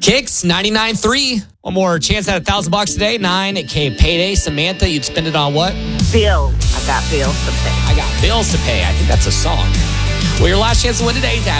Kicks 99.3. One more chance at $1,000 today. 9K payday. Samantha, you'd spend it on what? Bills. I got bills to pay. I got bills to pay. I think that's a song. Well, your last chance to win today.